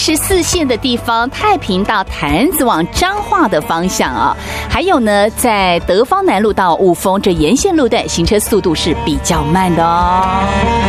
14线的地方，太平到潭子往彰化的方向啊，还有呢，在德芳南路到雾峰这沿线路段，行车速度是比较慢的哦。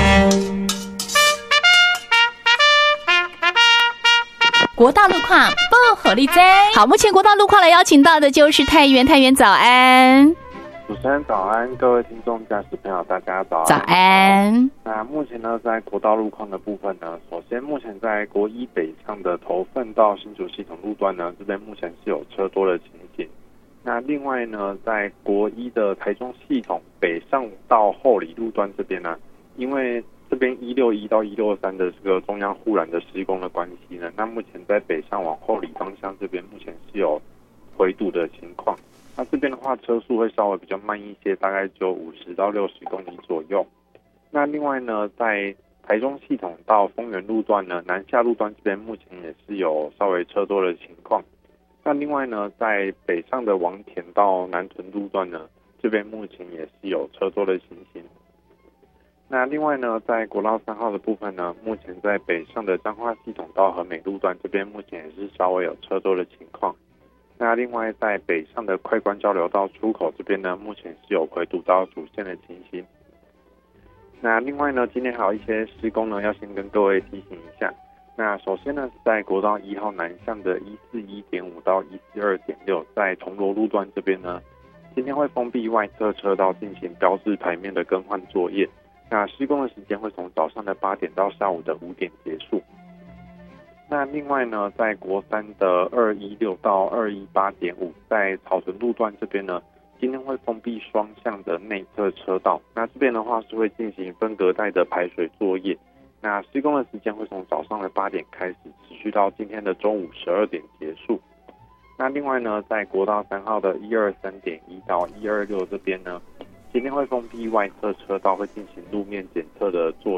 国道路况不合力在。好，目前国道路况来邀请到的就是太原，太原早安。 主持人早安，各位听众驾驶朋友大家早安。 早安。 那目前呢，在国道路况的部分呢，首先目前在国一北上的头份到新竹系统路段呢，这边目前是有车多的情形。那另外呢，在国一的台中系统北上到后里路段这边呢，因为这边161到163的这个中央护栏的施工的关系呢，那目前在北上往后里方向这边目前是有回堵的情况。那这边的话，车速会稍微比较慢一些，大概就50到60公里左右。那另外呢，在台中系统到丰原路段呢，南下路段这边目前也是有稍微车多的情况。那另外呢，在北上的王田到南屯路段呢，这边目前也是有车多的情形。那另外呢，在国道3号的部分呢，目前在北上的彰化系统到和美路段这边目前也是稍微有车多的情况。那另外在北上的快关交流道出口这边呢，目前是有回堵到主线的情形。那另外呢，今天还有一些施工呢，要先跟各位提醒一下。那首先呢，是在国道1号南向的141.5到142.6，在铜锣路段这边呢，今天会封闭外侧车道进行标志牌面的更换作业。那施工的时间会从早上的8点到下午的5点结束。那另外呢，在国3的216到218.5，在草屯路段这边呢，今天会封闭双向的内侧车道。那这边的话是会进行分隔带的排水作业。那施工的时间会从早上的8点开始，持续到今天的中午12点结束。那另外呢，在国道3号的123.1到126这边呢，今天会封闭外侧车道，会进行路面检测的作